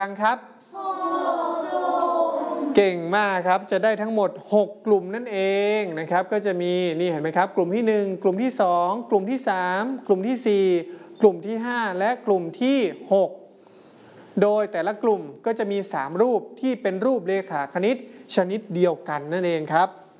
ยังครับเก่งมากครับจะได้ทั้งหมด6กลุ่มนั่นเองนะครับก็จะมีนี่เห็นไหมครับกลุ่มที่1กลุ่มที่2กลุ่มที่3กลุ่มที่4กลุ่มที่5และกลุ่มที่6โดยแต่ละกลุ่มก็จะมี3รูปที่เป็นรูปเรขาคณิตชนิดเดียวกันนั่นเองครับ